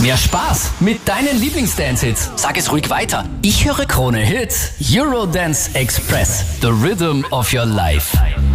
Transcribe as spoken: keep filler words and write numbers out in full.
Mehr Spaß mit deinen Lieblings-Dance-Hits. Sag es ruhig weiter. Ich höre Krone Hits, Eurodance Express, the rhythm of your life.